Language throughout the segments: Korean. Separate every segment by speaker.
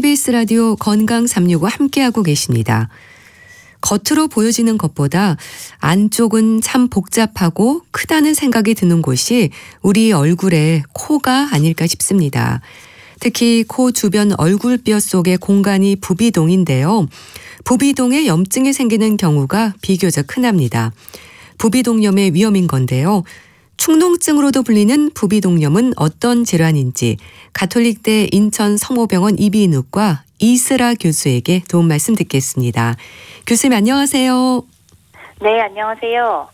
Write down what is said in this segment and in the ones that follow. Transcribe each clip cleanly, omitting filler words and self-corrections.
Speaker 1: KBS 라디오 건강 365 함께하고 계십니다. 겉으로 보여지는 것보다 안쪽은 참 복잡하고 크다는 생각이 드는 곳이 우리 얼굴의 코가 아닐까 싶습니다. 특히 코 주변 얼굴뼈 속의 공간이 부비동인데요. 부비동에 염증이 생기는 경우가 비교적 흔합니다. 부비동염의 위험인 건데요. 축농증으로도 불리는 부비동염은 어떤 질환인지 가톨릭대 인천 성모병원 이비인후과 이슬아 교수에게 도움 말씀 듣겠습니다. 교수님 안녕하세요.
Speaker 2: 네, 안녕하세요.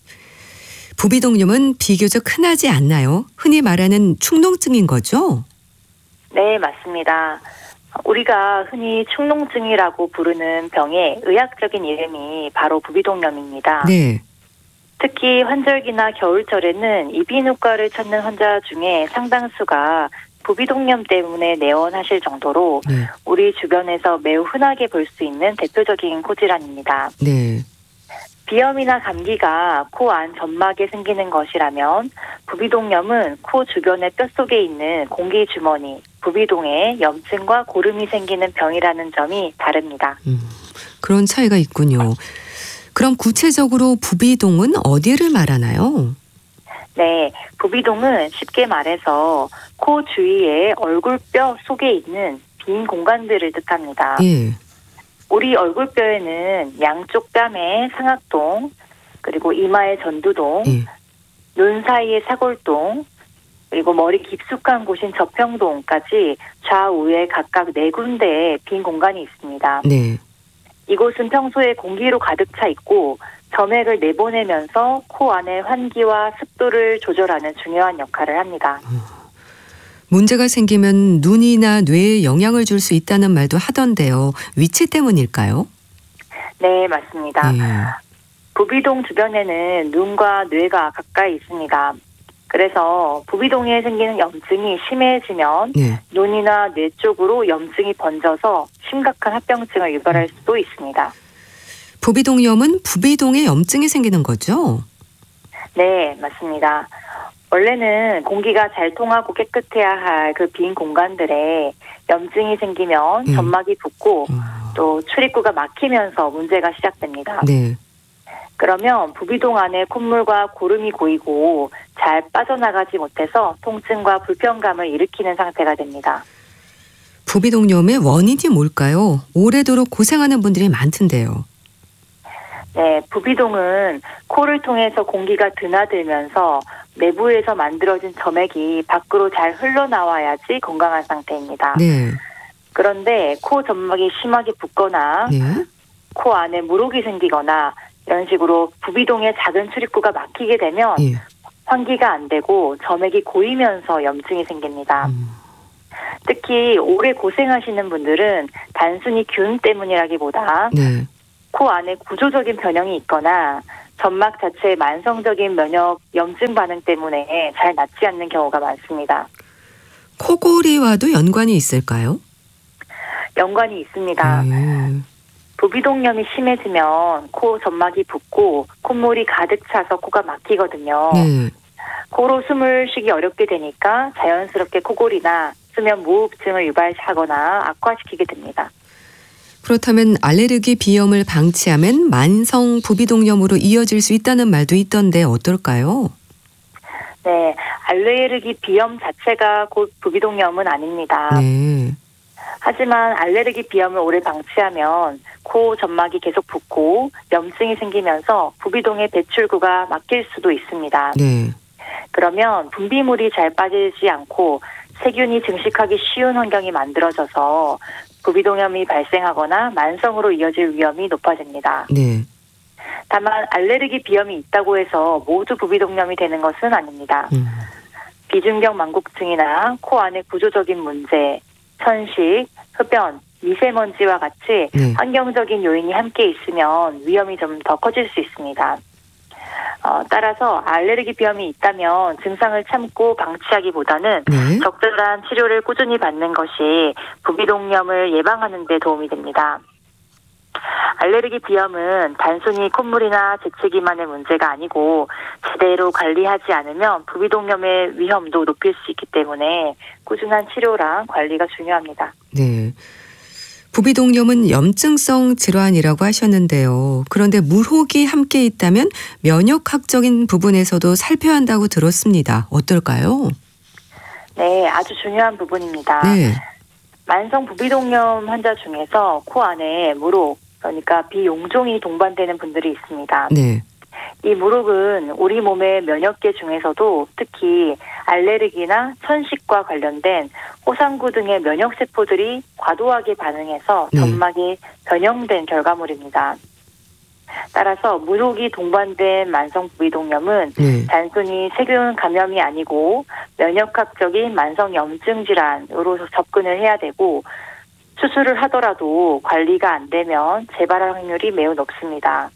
Speaker 1: 부비동염은 비교적 흔하지 않나요? 흔히 말하는 축농증인 거죠?
Speaker 2: 네, 맞습니다. 우리가 흔히 축농증이라고 부르는 병의 의학적인 이름이 바로 부비동염입니다.
Speaker 1: 네.
Speaker 2: 특히 환절기나 겨울철에는 이비인후과를 찾는 환자 중에 상당수가 부비동염 때문에 내원하실 정도로
Speaker 1: 네.
Speaker 2: 우리 주변에서 매우 흔하게 볼 수 있는 대표적인 코질환입니다.
Speaker 1: 네.
Speaker 2: 비염이나 감기가 코 안 점막에 생기는 것이라면 부비동염은 코 주변의 뼈 속에 있는 공기주머니, 부비동에 염증과 고름이 생기는 병이라는 점이 다릅니다.
Speaker 1: 그런 차이가 있군요. 그럼 구체적으로 부비동은 어디를 말하나요?
Speaker 2: 네, 부비동은 쉽게 말해서 코 주위의 얼굴뼈 속에 있는 빈 공간들을 뜻합니다.
Speaker 1: 예.
Speaker 2: 우리 얼굴뼈에는 양쪽 뺨의 상악동, 그리고 이마의 전두동,
Speaker 1: 예.
Speaker 2: 눈 사이의 사골동, 그리고 머리 깊숙한 곳인 저평동까지 좌우에 각각 4군데의 빈 공간이 있습니다.
Speaker 1: 네.
Speaker 2: 이곳은 평소에 공기로 가득 차 있고 점액을 내보내면서 코 안의 환기와 습도를 조절하는 중요한 역할을 합니다.
Speaker 1: 문제가 생기면 눈이나 뇌에 영향을 줄 수 있다는 말도 하던데요. 위치 때문일까요?
Speaker 2: 네, 맞습니다.
Speaker 1: 예.
Speaker 2: 부비동 주변에는 눈과 뇌가 가까이 있습니다. 그래서 부비동에 생기는 염증이 심해지면
Speaker 1: 네.
Speaker 2: 눈이나 뇌 쪽으로 염증이 번져서 심각한 합병증을 유발할 수도 있습니다.
Speaker 1: 부비동염은 부비동에 염증이 생기는 거죠?
Speaker 2: 네, 맞습니다. 원래는 공기가 잘 통하고 깨끗해야 할 그 빈 공간들에 염증이 생기면 점막이 붓고 또 출입구가 막히면서 문제가 시작됩니다.
Speaker 1: 네.
Speaker 2: 그러면 부비동 안에 콧물과 고름이 고이고 잘 빠져나가지 못해서 통증과 불편감을 일으키는 상태가 됩니다.
Speaker 1: 부비동염의 원인이 뭘까요? 오래도록 고생하는 분들이 많던데요.
Speaker 2: 네, 부비동은 코를 통해서 공기가 드나들면서 내부에서 만들어진 점액이 밖으로 잘 흘러나와야지 건강한 상태입니다.
Speaker 1: 네.
Speaker 2: 그런데 코 점막이 심하게 붓거나
Speaker 1: 네.
Speaker 2: 코 안에 물혹이 생기거나 이런 식으로 부비동의 작은 출입구가 막히게 되면
Speaker 1: 예.
Speaker 2: 환기가 안 되고 점액이 고이면서 염증이 생깁니다. 특히 오래 고생하시는 분들은 단순히 균 때문이라기보다
Speaker 1: 네.
Speaker 2: 코 안에 구조적인 변형이 있거나 점막 자체의 만성적인 면역 염증 반응 때문에 잘 낫지 않는 경우가 많습니다.
Speaker 1: 코골이와도 연관이 있을까요?
Speaker 2: 연관이 있습니다. 부비동염이 심해지면 코 점막이 붓고 콧물이 가득 차서 코가 막히거든요.
Speaker 1: 네.
Speaker 2: 코로 숨을 쉬기 어렵게 되니까 자연스럽게 코골이나 수면 무호흡증을 유발하거나 악화시키게 됩니다.
Speaker 1: 그렇다면 알레르기 비염을 방치하면 만성 부비동염으로 이어질 수 있다는 말도 있던데 어떨까요?
Speaker 2: 네, 알레르기 비염 자체가 곧 부비동염은 아닙니다.
Speaker 1: 네.
Speaker 2: 하지만 알레르기 비염을 오래 방치하면 코 점막이 계속 붓고 염증이 생기면서 부비동의 배출구가 막힐 수도 있습니다.
Speaker 1: 네.
Speaker 2: 그러면 분비물이 잘 빠지지 않고 세균이 증식하기 쉬운 환경이 만들어져서 부비동염이 발생하거나 만성으로 이어질 위험이 높아집니다.
Speaker 1: 네.
Speaker 2: 다만 알레르기 비염이 있다고 해서 모두 부비동염이 되는 것은 아닙니다. 비중격 망곡증이나 코 안의 구조적인 문제, 천식, 흡연, 미세먼지와 같이
Speaker 1: 네.
Speaker 2: 환경적인 요인이 함께 있으면 위험이 좀 더 커질 수 있습니다. 따라서 알레르기 비염이 있다면 증상을 참고 방치하기보다는
Speaker 1: 네.
Speaker 2: 적절한 치료를 꾸준히 받는 것이 부비동염을 예방하는 데 도움이 됩니다. 알레르기 비염은 단순히 콧물이나 재채기만의 문제가 아니고 제대로 관리하지 않으면 부비동염의 위험도 높일 수 있기 때문에 꾸준한 치료랑 관리가 중요합니다.
Speaker 1: 네. 부비동염은 염증성 질환이라고 하셨는데요. 그런데 물혹이 함께 있다면 면역학적인 부분에서도 살펴야 한다고 들었습니다. 어떨까요?
Speaker 2: 네, 아주 중요한 부분입니다.
Speaker 1: 네.
Speaker 2: 만성 부비동염 환자 중에서 코 안에 물혹, 그러니까 비용종이 동반되는 분들이 있습니다.
Speaker 1: 네.
Speaker 2: 이 물혹은 우리 몸의 면역계 중에서도 특히 알레르기나 천식과 관련된 호상구 등의 면역세포들이 과도하게 반응해서
Speaker 1: 네.
Speaker 2: 점막이 변형된 결과물입니다. 따라서 물혹이 동반된 만성 부비동염은
Speaker 1: 네.
Speaker 2: 단순히 세균 감염이 아니고 면역학적인 만성 염증 질환으로 접근을 해야 되고, 수술을 하더라도 관리가 안 되면 재발할 확률이 매우 높습니다.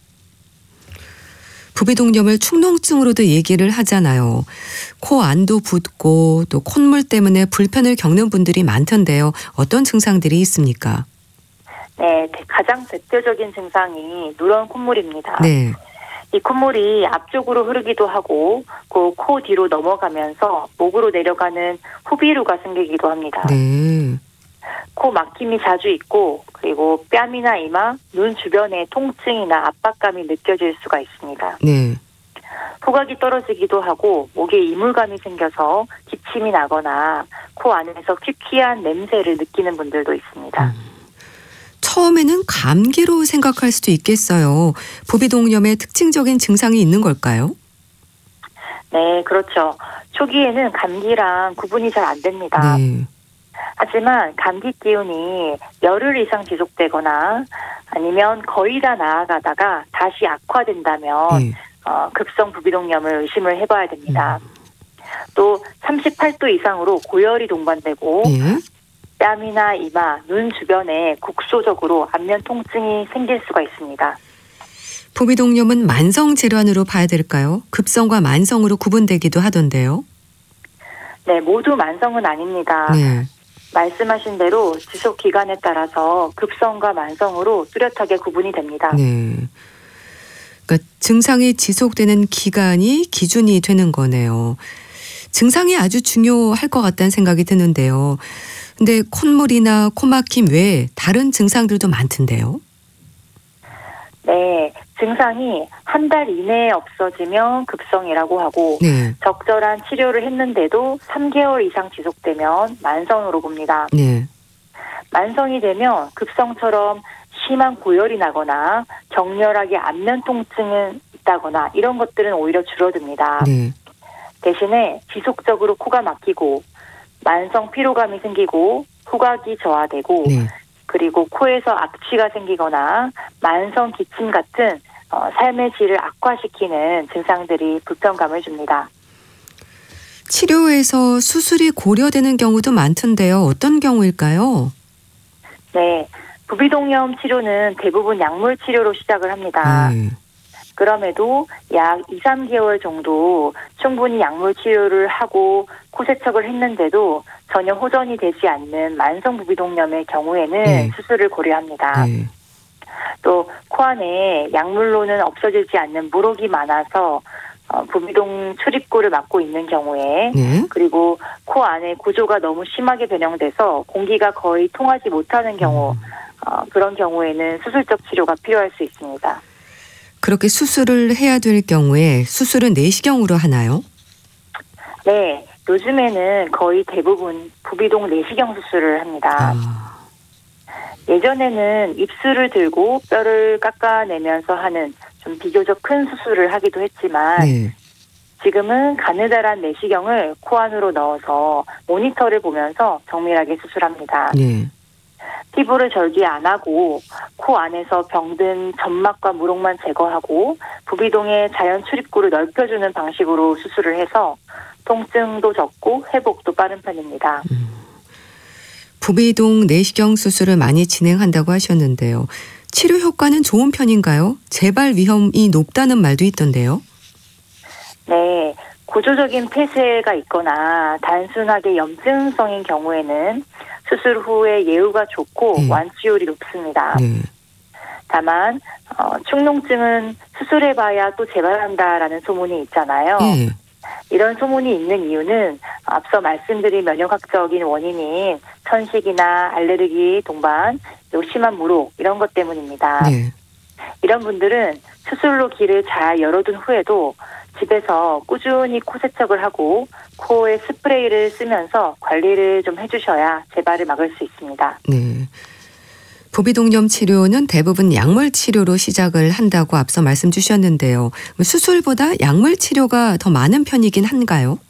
Speaker 1: 부비동염을 축농증으로도 얘기를 하잖아요. 코 안도 붓고 또 콧물 때문에 불편을 겪는 분들이 많던데요. 어떤 증상들이 있습니까?
Speaker 2: 네, 가장 대표적인 증상이 누런 콧물입니다.
Speaker 1: 네.
Speaker 2: 이 콧물이 앞쪽으로 흐르기도 하고 그 코 뒤로 넘어가면서 목으로 내려가는 후비루가 생기기도 합니다.
Speaker 1: 네.
Speaker 2: 코 막힘이 자주 있고, 그리고 뺨이나 이마, 눈 주변에 통증이나 압박감이 느껴질 수가 있습니다.
Speaker 1: 네.
Speaker 2: 후각이 떨어지기도 하고 목에 이물감이 생겨서 기침이 나거나 코 안에서 퀴퀴한 냄새를 느끼는 분들도 있습니다.
Speaker 1: 처음에는 감기로 생각할 수도 있겠어요. 부비동염에 특징적인 증상이 있는 걸까요?
Speaker 2: 네, 그렇죠. 초기에는 감기랑 구분이 잘 안 됩니다.
Speaker 1: 네.
Speaker 2: 하지만 감기 기운이 열흘 이상 지속되거나 아니면 거의 다 나아가다가 다시 악화된다면
Speaker 1: 네.
Speaker 2: 급성 부비동염을 의심을 해봐야 됩니다. 또 38도 이상으로 고열이 동반되고
Speaker 1: 네.
Speaker 2: 뺨이나 이마, 눈 주변에 국소적으로 안면 통증이 생길 수가 있습니다.
Speaker 1: 부비동염은 만성 질환으로 봐야 될까요? 급성과 만성으로 구분되기도 하던데요.
Speaker 2: 네, 모두 만성은 아닙니다.
Speaker 1: 네.
Speaker 2: 말씀하신 대로 지속 기간에 따라서 급성과 만성으로 뚜렷하게 구분이 됩니다.
Speaker 1: 네. 그러니까 증상이 지속되는 기간이 기준이 되는 거네요. 증상이 아주 중요할 것 같다는 생각이 드는데요. 근데 콧물이나 코막힘 외에 다른 증상들도 많던데요.
Speaker 2: 네, 증상이 한 달 이내에 없어지면 급성이라고 하고,
Speaker 1: 네.
Speaker 2: 적절한 치료를 했는데도 3개월 이상 지속되면 만성으로 봅니다.
Speaker 1: 네.
Speaker 2: 만성이 되면 급성처럼 심한 고열이 나거나 격렬하게 안면 통증이 있다거나 이런 것들은 오히려 줄어듭니다.
Speaker 1: 네.
Speaker 2: 대신에 지속적으로 코가 막히고 만성 피로감이 생기고 후각이 저하되고,
Speaker 1: 네.
Speaker 2: 그리고 코에서 악취가 생기거나 만성 기침 같은 삶의 질을 악화시키는 증상들이 불편감을 줍니다.
Speaker 1: 치료에서 수술이 고려되는 경우도 많던데요. 어떤 경우일까요?
Speaker 2: 네, 부비동염 치료는 대부분 약물 치료로 시작을 합니다.
Speaker 1: 네.
Speaker 2: 그럼에도 약 2, 3개월 정도 충분히 약물 치료를 하고 코 세척을 했는데도 전혀 호전이 되지 않는 만성 부비동염의 경우에는
Speaker 1: 네.
Speaker 2: 수술을 고려합니다.
Speaker 1: 네.
Speaker 2: 또 코 안에 약물로는 없어지지 않는 물혹이 많아서 부비동 출입구를 막고 있는 경우에,
Speaker 1: 네.
Speaker 2: 그리고 코 안에 구조가 너무 심하게 변형돼서 공기가 거의 통하지 못하는 경우, 그런 경우에는 수술적 치료가 필요할 수 있습니다.
Speaker 1: 그렇게 수술을 해야 될 경우에 수술은 내시경으로 하나요?
Speaker 2: 네, 요즘에는 거의 대부분 부비동 내시경 수술을 합니다. 예전에는 입술을 들고 뼈를 깎아내면서 하는 좀 비교적 큰 수술을 하기도 했지만,
Speaker 1: 네.
Speaker 2: 지금은 가느다란 내시경을 코 안으로 넣어서 모니터를 보면서 정밀하게 수술합니다.
Speaker 1: 네.
Speaker 2: 피부를 절개 안 하고 코 안에서 병든 점막과 물혹만 제거하고 부비동의 자연 출입구를 넓혀주는 방식으로 수술을 해서 통증도 적고 회복도 빠른 편입니다.
Speaker 1: 부비동 내시경 수술을 많이 진행한다고 하셨는데요. 치료 효과는 좋은 편인가요? 재발 위험이 높다는 말도 있던데요.
Speaker 2: 네, 구조적인 폐쇄가 있거나 단순하게 염증성인 경우에는 수술 후에 예후가 좋고 완치율이 높습니다.
Speaker 1: 네.
Speaker 2: 다만 축농증은 수술해봐야 또 재발한다라는 소문이 있잖아요.
Speaker 1: 네.
Speaker 2: 이런 소문이 있는 이유는 앞서 말씀드린 면역학적인 원인인 천식이나 알레르기 동반, 또 심한 무록 이런 것 때문입니다.
Speaker 1: 네.
Speaker 2: 이런 분들은 수술로 귀를 잘 열어둔 후에도 집에서 꾸준히 코 세척을 하고 코에 스프레이를 쓰면서 관리를 좀 해주셔야 재발을 막을 수 있습니다.
Speaker 1: 네. 부비동염 치료는 대부분 약물 치료로 시작을 한다고 앞서 말씀 주셨는데요. 수술보다 약물 치료가 더 많은 편이긴 한가요?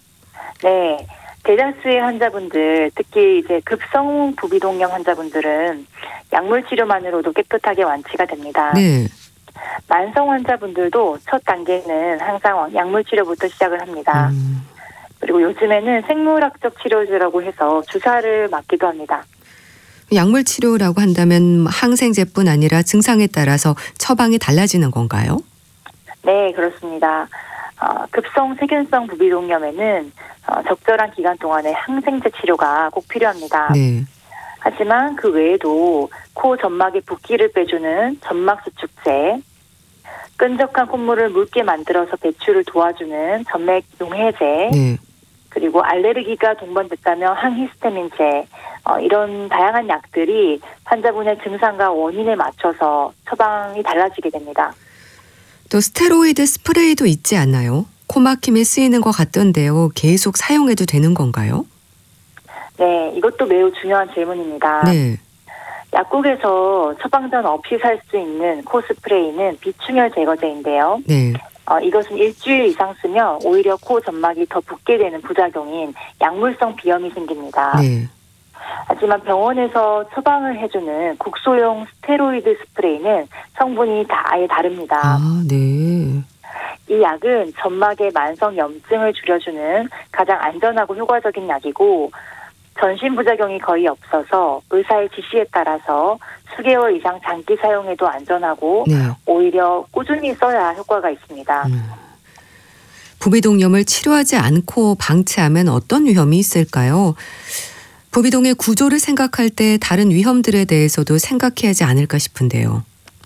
Speaker 2: 네. 대다수의 환자분들, 특히 이제 급성 부비동염 환자분들은 약물 치료만으로도 깨끗하게 완치가 됩니다.
Speaker 1: 네.
Speaker 2: 만성 환자분들도 첫 단계는 항상 약물 치료부터 시작을 합니다. 그리고 요즘에는 생물학적 치료제라고 해서 주사를 맞기도 합니다.
Speaker 1: 약물 치료라고 한다면 항생제뿐 아니라 증상에 따라서 처방이 달라지는 건가요?
Speaker 2: 네, 그렇습니다. 급성 세균성 부비동염에는 적절한 기간 동안에 항생제 치료가 꼭 필요합니다.
Speaker 1: 네.
Speaker 2: 하지만 그 외에도 코 점막의 붓기를 빼주는 점막 수축제, 끈적한 콧물을 묽게 만들어서 배출을 도와주는 점맥 용해제,
Speaker 1: 네.
Speaker 2: 그리고 알레르기가 동반됐다면 항히스타민제, 이런 다양한 약들이 환자분의 증상과 원인에 맞춰서 처방이 달라지게 됩니다.
Speaker 1: 또 스테로이드 스프레이도 있지 않나요? 코막힘에 쓰이는 것 같던데요. 계속 사용해도 되는 건가요?
Speaker 2: 네, 이것도 매우 중요한 질문입니다.
Speaker 1: 네.
Speaker 2: 약국에서 처방전 없이 살 수 있는 코 스프레이는 비충혈 제거제인데요.
Speaker 1: 네.
Speaker 2: 이것은 일주일 이상 쓰면 오히려 코 점막이 더 붓게 되는 부작용인 약물성 비염이 생깁니다.
Speaker 1: 네.
Speaker 2: 하지만 병원에서 처방을 해주는 국소용 스테로이드 스프레이는 성분이 다 아예 다릅니다.
Speaker 1: 아, 네.
Speaker 2: 이 약은 점막의 만성 염증을 줄여주는 가장 안전하고 효과적인 약이고 전신 부작용이 거의 없어서 의사의 지시에 따라서 수개월 이상 장기 사용해도 안전하고
Speaker 1: 네.
Speaker 2: 오히려 꾸준히 써야 효과가 있습니다.
Speaker 1: 부비동염을 치료하지 않고 방치하면 어떤 위험이 있을까요? 부비동의 구조를 생각할 때 다른 위험들에 대해서도 생각해야 하지 않을까 싶은데요.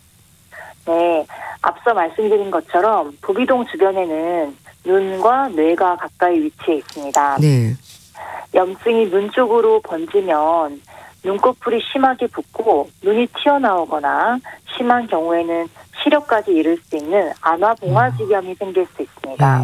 Speaker 2: 네, 앞서 말씀드린 것처럼 부비동 주변에는 눈과 뇌가 가까이 위치해 있습니다.
Speaker 1: 네.
Speaker 2: 염증이 눈 쪽으로 번지면 눈꺼풀이 심하게 붓고 눈이 튀어나오거나 심한 경우에는 시력까지 이를 수 있는 안화봉화지염이 생길 수 있습니다.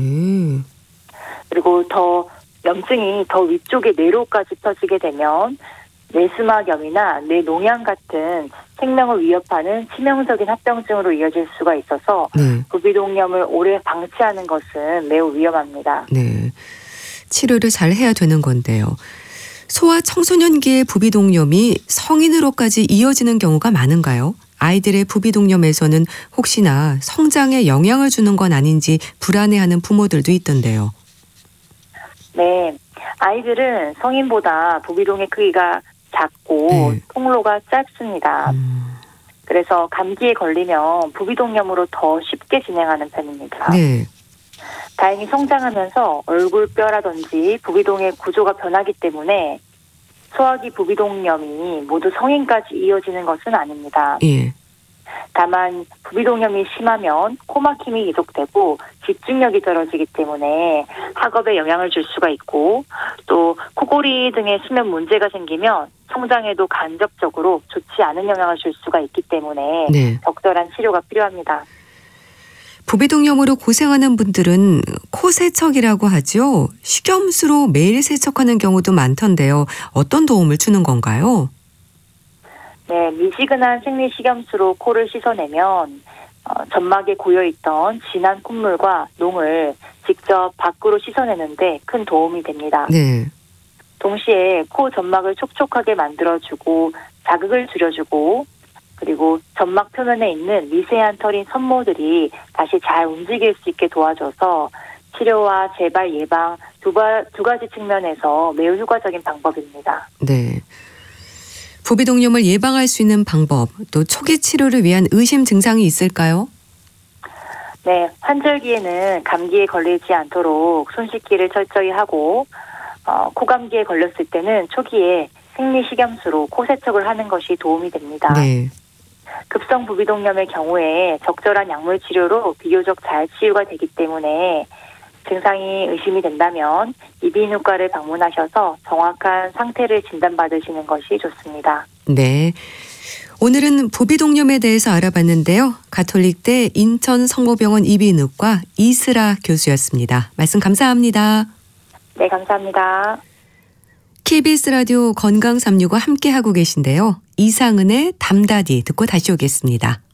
Speaker 2: 그리고 염증이 더 위쪽의 뇌로까지 퍼지게 되면 뇌수막염이나 뇌농양 같은 생명을 위협하는 치명적인 합병증으로 이어질 수가 있어서
Speaker 1: 네.
Speaker 2: 부비동염을 오래 방치하는 것은 매우 위험합니다.
Speaker 1: 네. 치료를 잘 해야 되는 건데요. 소아 청소년기의 부비동염이 성인으로까지 이어지는 경우가 많은가요? 아이들의 부비동염에서는 혹시나 성장에 영향을 주는 건 아닌지 불안해하는 부모들도 있던데요.
Speaker 2: 네, 아이들은 성인보다 부비동의 크기가 작고
Speaker 1: 네.
Speaker 2: 통로가 짧습니다. 그래서 감기에 걸리면 부비동염으로 더 쉽게 진행하는 편입니다.
Speaker 1: 네.
Speaker 2: 다행히 성장하면서 얼굴뼈라든지 부비동의 구조가 변하기 때문에 소아기 부비동염이 모두 성인까지 이어지는 것은 아닙니다.
Speaker 1: 예.
Speaker 2: 다만 부비동염이 심하면 코막힘이 계속되고 집중력이 떨어지기 때문에 학업에 영향을 줄 수가 있고 또 코골이 등의 수면 문제가 생기면 성장에도 간접적으로 좋지 않은 영향을 줄 수가 있기 때문에
Speaker 1: 네.
Speaker 2: 적절한 치료가 필요합니다.
Speaker 1: 부비동염으로 고생하는 분들은 코 세척이라고 하죠. 식염수로 매일 세척하는 경우도 많던데요. 어떤 도움을 주는 건가요?
Speaker 2: 네, 미지근한 생리식염수로 코를 씻어내면 점막에 고여있던 진한 콧물과 농을 직접 밖으로 씻어내는데 큰 도움이 됩니다.
Speaker 1: 네.
Speaker 2: 동시에 코 점막을 촉촉하게 만들어주고 자극을 줄여주고 그리고 점막 표면에 있는 미세한 털인 섬모들이 다시 잘 움직일 수 있게 도와줘서 치료와 재발 예방 두 가지 측면에서 매우 효과적인 방법입니다.
Speaker 1: 네. 부비동염을 예방할 수 있는 방법, 또 초기 치료를 위한 의심 증상이 있을까요?
Speaker 2: 네, 환절기에는 감기에 걸리지 않도록 손 씻기를 철저히 하고 코감기에 걸렸을 때는 초기에 생리식염수로 코 세척을 하는 것이 도움이 됩니다.
Speaker 1: 네.
Speaker 2: 급성 부비동염의 경우에 적절한 약물 치료로 비교적 잘 치유가 되기 때문에 증상이 의심이 된다면 이비인후과를 방문하셔서 정확한 상태를 진단받으시는 것이 좋습니다.
Speaker 1: 네. 오늘은 부비동염에 대해서 알아봤는데요. 가톨릭대 인천성모병원 이비인후과 이슬아 교수였습니다. 말씀 감사합니다.
Speaker 2: 네, 감사합니다.
Speaker 1: KBS 라디오 건강365 함께하고 계신데요. 이상은의 담다디 듣고 다시 오겠습니다.